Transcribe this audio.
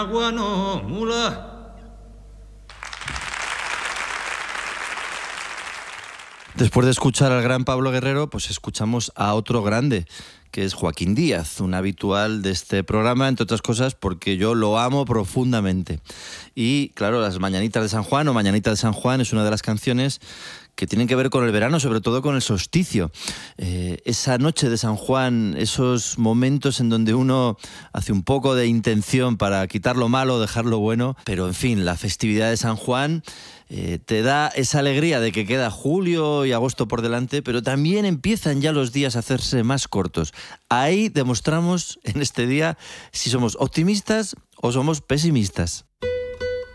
Guano, mula. Después de escuchar al gran Pablo Guerrero, pues escuchamos a otro grande, que es Joaquín Díaz, un habitual de este programa, entre otras cosas porque yo lo amo profundamente. Y claro, las Mañanitas de San Juan o Mañanita de San Juan es una de las canciones que tienen que ver con el verano, sobre todo con el solsticio. Esa noche de San Juan, esos momentos en donde uno hace un poco de intención para quitar lo malo, dejar lo bueno, pero en fin, la festividad de San Juan te da esa alegría de que queda julio y agosto por delante, pero también empiezan ya los días a hacerse más cortos. Ahí demostramos en este día si somos optimistas o somos pesimistas.